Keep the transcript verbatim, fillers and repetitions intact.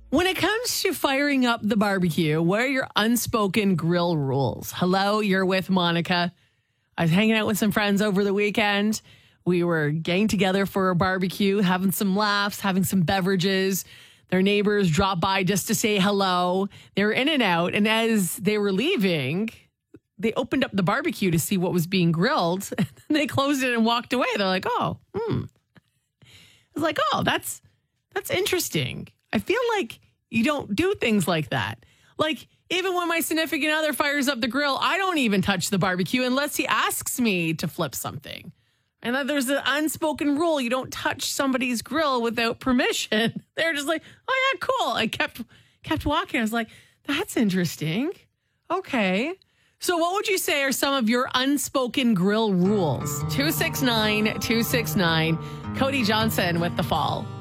When it comes to firing up the barbecue, what are your unspoken grill rules? Hello, you're with Monica. I was hanging out with some friends over the weekend. We were getting together for a barbecue, having some laughs, having some beverages. Their neighbors dropped by just to say hello. They were in and out. And as they were leaving, they opened up the barbecue to see what was being grilled. And they closed it and walked away. They're like, oh, hmm. I was like, oh, that's that's interesting. I feel like you don't do things like that. Like, even when my significant other fires up the grill, I don't even touch the barbecue unless he asks me to flip something. And then there's an unspoken rule. You don't touch somebody's grill without permission. They're just like, oh, yeah, cool. I kept kept walking. I was like, that's interesting. Okay. So what would you say are some of your unspoken grill rules? two six nine, two six nine. Cody Johnson with The Fall.